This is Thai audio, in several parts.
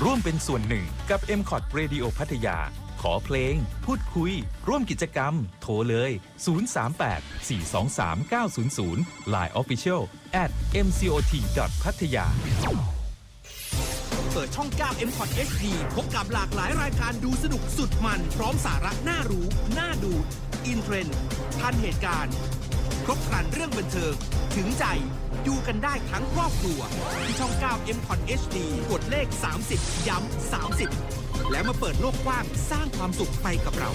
ร่วมเป็นส่วนหนึ่งกับ MCOT Radio พัทยาขอเพลงพูดคุยร่วมกิจกรรมโทรเลย038-423-900 Line Official @mcot.pattaya เปิดช่อง 9 MCOT HD พบกับหลากหลายรายการดูสนุกสุดมันพร้อมสาระน่ารู้น่าดูอินเทรนด์ทันเหตุการณ์ครบครันเรื่องบันเทิงถึงใจดูกันได้ทั้งครอบครัวที่ช่อง 9 MCOT HD กดเลข30ย้ำ30แล้วมาเปิดโลกกว้างสร้างความสุขไปกับเรา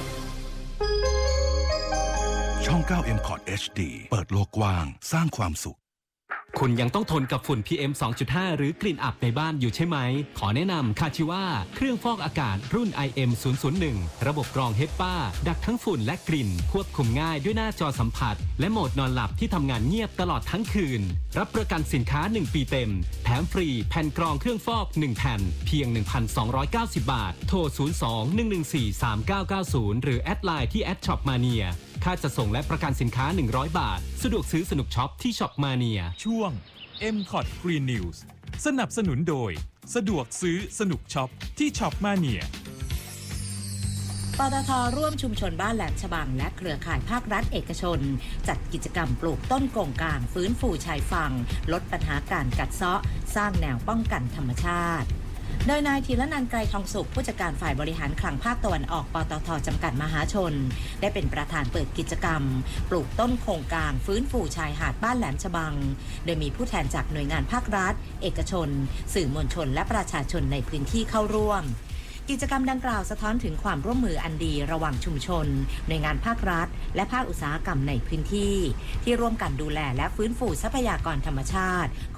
ช่อง 9 MCOT HD เปิดโลกกว้างสร้างความสุขคุณยังต้องทนกับฝุ่น PM 2.5 หรือกลิ่นอับในบ้านอยู่ใช่ไหมขอแนะนำคาชิว่าเครื่องฟอกอากาศรุ่น IM 001ระบบกรอง HEPA ดักทั้งฝุ่นและกลิ่นควบคุมง่ายด้วยหน้าจอสัมผัสและโหมดนอนหลับที่ทำงานเงียบตลอดทั้งคืนรับประกันสินค้า1ปีเต็มแถมฟรีแผ่นกรองเครื่องฟอก1แผ่นเพียง 1,290 บาทโทร 02-114-3990 หรือแอดไลน์ที่@shopmaniaค่าจะส่งและประกันสินค้า100 บาทสะดวกซื้อสนุกช็อปที่ช็อปมาเนียช่วง MCOT Green News สนับสนุนโดยสะดวกซื้อสนุกช็อปที่ช็อปมาเนียปตท.ร่วมชุมชนบ้านแหลมฉบังและเครือข่ายภาครัฐเอกชนจัดกิจกรรมปลูกต้นกงกลางฟื้นฟูชายฝั่งลดปัญหาการกัดเซาะสร้างแนวป้องกันธรรมชาติโดยนายธีรนันท์ ไกรทองสุขผู้จัดการฝ่ายบริหารคลังภาคตะวันออกปตท.จำกัดมหาชนได้เป็นประธานเปิดกิจกรรมปลูกต้นโคงกลางฟื้นฟูชายหาดบ้านแหลมฉบังโดยมีผู้แทนจากหน่วยงานภาครัฐเอกชนสื่อมวลชนและประชาชนในพื้นที่เข้าร่วมกิจกรรมดังกล่าวสะท้อนถึงความร่วมมืออันดีระหว่างชุมชนหน่วยงานภาครัฐและภาคอุตสาหกรรมในพื้นที่ที่ร่วมกันดูแลและฟื้นฟูทรัพยากรธรรมชาติ